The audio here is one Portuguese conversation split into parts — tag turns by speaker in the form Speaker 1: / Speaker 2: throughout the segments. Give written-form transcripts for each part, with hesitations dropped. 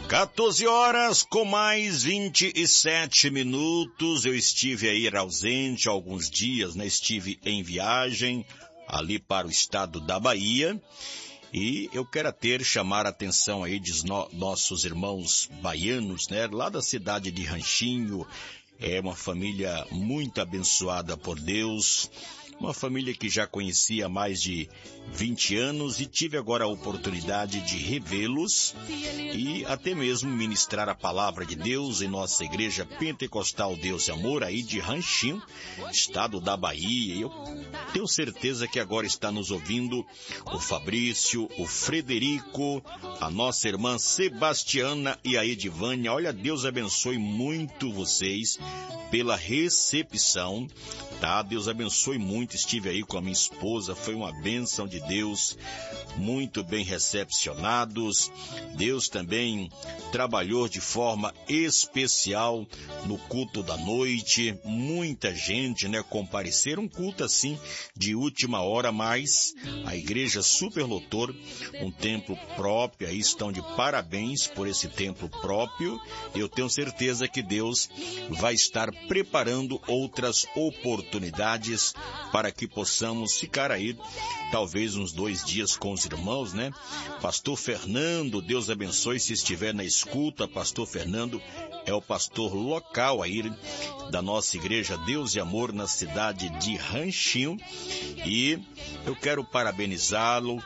Speaker 1: 14 horas com mais 27 minutos. Eu estive aí ausente há alguns dias, né? Estive em viagem ali para o estado da Bahia. E eu quero chamar a atenção aí dos nossos irmãos baianos, né? Lá da cidade de Ranchinho. É uma família muito abençoada por Deus. Uma família que já conhecia há mais de 20 anos e tive agora a oportunidade de revê-los e até mesmo ministrar a palavra de Deus em nossa igreja pentecostal Deus e Amor, aí de Ranchinho, estado da Bahia. Eu tenho certeza que agora está nos ouvindo o Fabrício, o Frederico, a nossa irmã Sebastiana e a Edivânia. Olha, Deus abençoe muito vocês pela recepção, tá? Deus abençoe muito. Estive aí com a minha esposa, foi uma bênção de Deus, muito bem recepcionados. Deus também trabalhou de forma especial no culto da noite. Muita gente, né, compareceram, um culto assim de última hora, mas a igreja superlotou, um templo próprio, aí estão de parabéns por esse templo próprio. Eu tenho certeza que Deus vai estar preparando outras oportunidades para que possamos ficar aí talvez uns 2 dias com os irmãos, né? Pastor Fernando, Deus abençoe se estiver na escuta. Pastor Fernando é o pastor local aí da nossa igreja Deus e Amor na cidade de Ranchinho. E eu quero parabenizá-lo,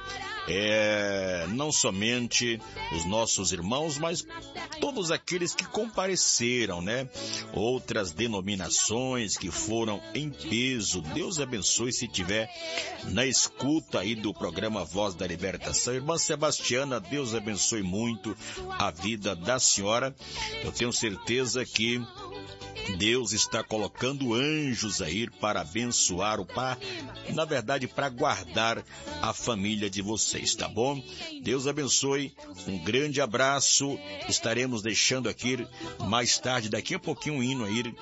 Speaker 1: não somente os nossos irmãos, mas todos aqueles que compareceram, né? Outras denominações que foram em peso. Deus abençoe se tiver na escuta aí do programa Voz da Libertação. Irmã Sebastiana, Deus abençoe muito a vida da senhora. Eu tenho certeza que Deus está colocando anjos aí para abençoar na verdade, para guardar a família de vocês, tá bom? Deus abençoe, um grande abraço. Estaremos deixando aqui mais tarde, daqui a pouquinho, um hino aí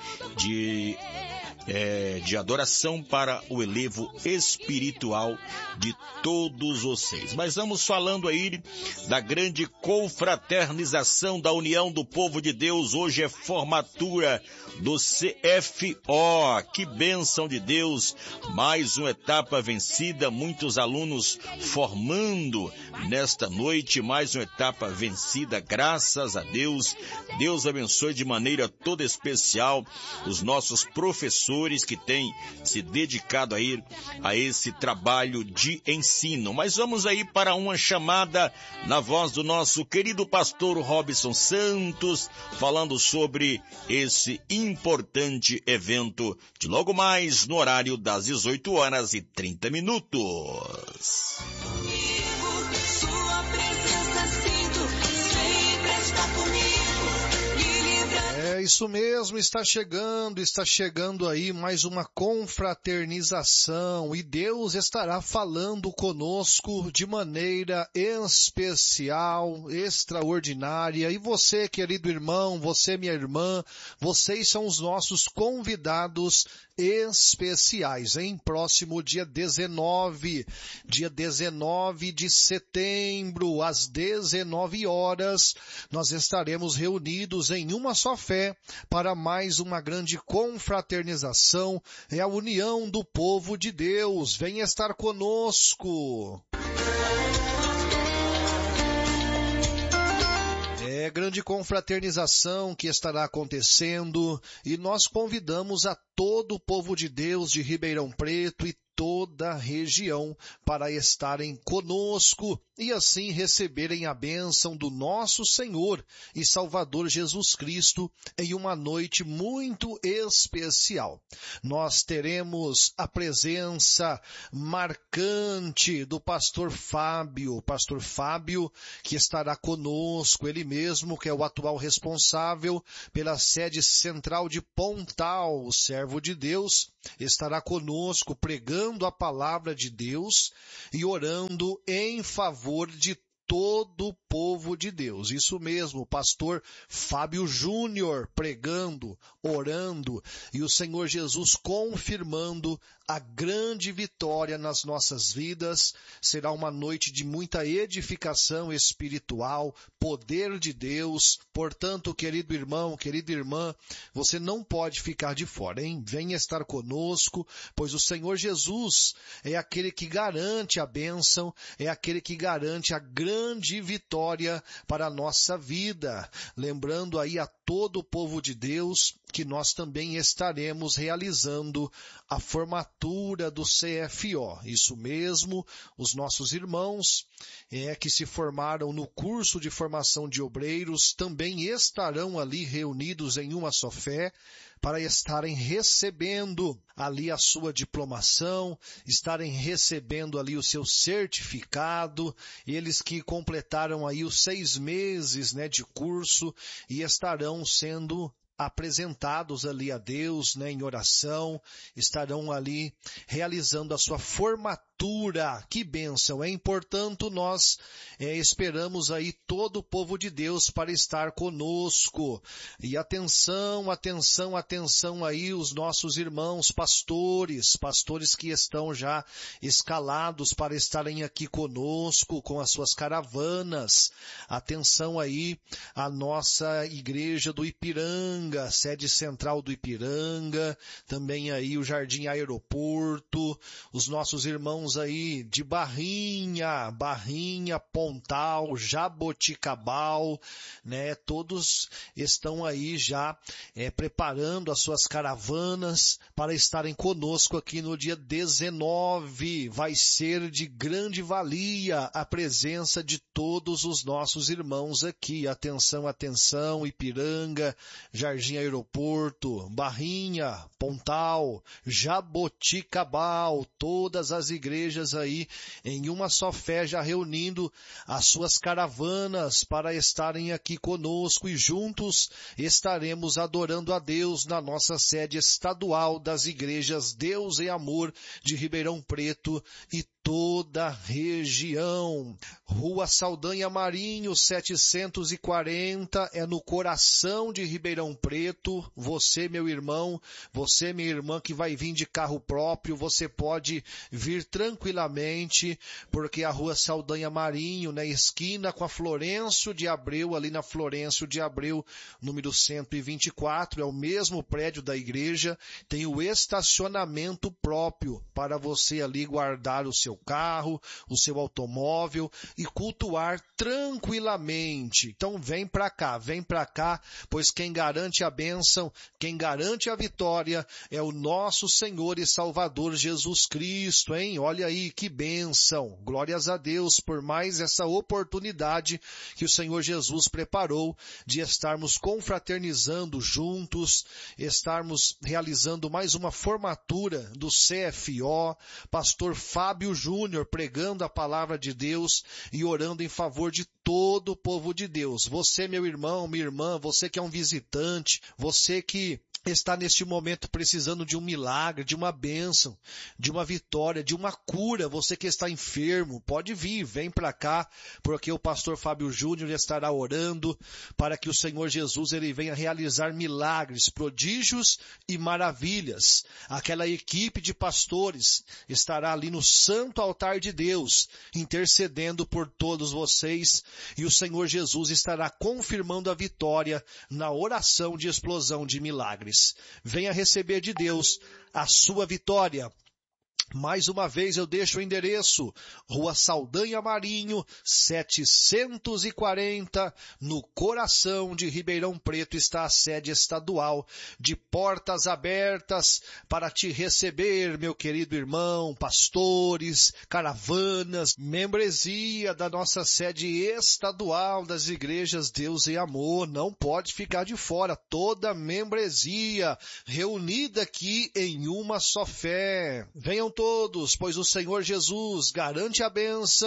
Speaker 1: de adoração para o elevo espiritual de todos vocês. Mas vamos falando aí da grande confraternização da União do Povo de Deus. Hoje é formatura do CFO. Que bênção de Deus! Mais uma etapa vencida, muitos alunos formando nesta noite, mais uma etapa vencida, graças a Deus. Deus abençoe de maneira toda especial os nossos professores que têm se dedicado aí a esse trabalho de ensino. Mas vamos aí para uma chamada na voz do nosso querido pastor Robson Santos, falando sobre esse importante evento de logo mais no horário das 18h30.
Speaker 2: É isso mesmo, está chegando aí mais uma confraternização e Deus estará falando conosco de maneira especial, extraordinária. E você, querido irmão, você, minha irmã, vocês são os nossos convidados especiais, em próximo dia 19 de setembro, às 19 horas, nós estaremos reunidos em uma só fé para mais uma grande confraternização, é a união do povo de Deus. Venha estar conosco. É grande confraternização que estará acontecendo e nós convidamos a todo o povo de Deus de Ribeirão Preto e toda a região para estarem conosco e assim receberem a bênção do nosso Senhor e Salvador Jesus Cristo em uma noite muito especial. Nós teremos a presença marcante do pastor Fábio que estará conosco, ele mesmo que é o atual responsável pela sede central de Pontal, o servo de Deus, estará conosco pregando a palavra de Deus e orando em favor de todo o povo de Deus. Isso mesmo, o pastor Fábio Júnior pregando, orando, e o Senhor Jesus confirmando a grande vitória nas nossas vidas. Será uma noite de muita edificação espiritual, poder de Deus. Portanto, querido irmão, querida irmã, você não pode ficar de fora, hein? Venha estar conosco, pois o Senhor Jesus é aquele que garante a bênção, é aquele que garante a grande vitória para a nossa vida. Lembrando aí a todo o povo de Deus que nós também estaremos realizando a formatura do CFO. Isso mesmo, os nossos irmãos que se formaram no curso de formação de obreiros também estarão ali reunidos em uma só fé, para estarem recebendo ali a sua diplomação, estarem recebendo ali o seu certificado, eles que completaram aí os 6 meses, de curso e estarão sendo apresentados ali a Deus, em oração, estarão ali realizando a sua formatura. Que bênção, hein? Portanto, nós esperamos aí todo o povo de Deus para estar conosco. E atenção, atenção, atenção aí os nossos irmãos pastores que estão já escalados para estarem aqui conosco com as suas caravanas. Atenção aí a nossa igreja do Ipiranga, sede central do Ipiranga, também aí o Jardim Aeroporto, os nossos irmãos aí de Barrinha, Pontal, Jaboticabal, todos estão aí já preparando as suas caravanas para estarem conosco aqui no dia 19. Vai ser de grande valia a presença de todos os nossos irmãos aqui. Atenção, atenção, Ipiranga, Jardim Aeroporto, Barrinha, Pontal, Jaboticabal, todas as igrejas aí em uma só fé, já reunindo as suas caravanas para estarem aqui conosco e juntos estaremos adorando a Deus na nossa sede estadual das igrejas Deus e Amor de Ribeirão Preto e toda a região. Rua Saldanha Marinho, 740, é no coração de Ribeirão Preto. Você, meu irmão, você, minha irmã, que vai vir de carro próprio, você pode vir tranquilamente, porque a Rua Saldanha Marinho, na esquina com a Florencio de Abreu, ali na Florencio de Abreu, número 124, é o mesmo prédio da igreja, tem o estacionamento próprio para você ali guardar o seu carro, o seu automóvel e cultuar tranquilamente. Então vem para cá, pois quem garante a bênção, quem garante a vitória é o nosso Senhor e Salvador Jesus Cristo, hein? Olha aí que bênção. Glórias a Deus por mais essa oportunidade que o Senhor Jesus preparou de estarmos confraternizando juntos, estarmos realizando mais uma formatura do CFO, pastor Fábio Júnior pregando a palavra de Deus e orando em favor de todo o povo de Deus. Você, meu irmão, minha irmã, você que é um visitante, você que está neste momento precisando de um milagre, de uma bênção, de uma vitória, de uma cura, você que está enfermo, pode vir, vem para cá, porque o pastor Fábio Júnior estará orando para que o Senhor Jesus ele venha realizar milagres, prodígios e maravilhas. Aquela equipe de pastores estará ali no santo altar de Deus, intercedendo por todos vocês, e o Senhor Jesus estará confirmando a vitória na oração de explosão de milagres. Venha receber de Deus a sua vitória. Mais uma vez eu deixo o endereço, Rua Saldanha Marinho, 740, no coração de Ribeirão Preto está a sede estadual, de portas abertas para te receber, meu querido irmão, pastores, caravanas, membresia da nossa sede estadual das igrejas Deus e Amor. Não pode ficar de fora, toda membresia reunida aqui em uma só fé. Venham todos, pois o Senhor Jesus garante a bênção